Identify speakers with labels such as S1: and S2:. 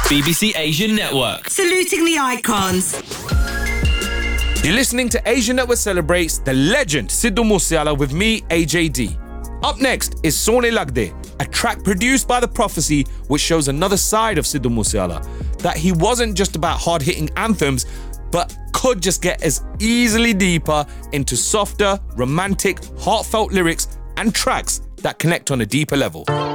S1: BBC Asian Network.
S2: Saluting the icons.
S3: You're listening to Asian Network Celebrates the legend Sidhu Moosewala with me, AJD. Up next is Sone Lagde, a track produced by The Prophecy which shows another side of Sidhu Moosewala, that he wasn't just about hard-hitting anthems, but could just get as easily deeper into softer, romantic, heartfelt lyrics and tracks that connect on a deeper level.